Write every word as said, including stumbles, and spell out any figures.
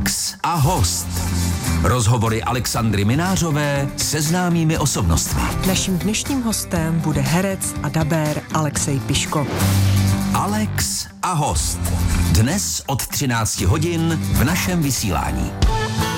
Alex a host. Rozhovory Alexandry Minářové se známými osobnostmi. Naším dnešním hostem bude herec a dabér Alexej Piško. Alex a host. Dnes od třinácti hodin v našem vysílání.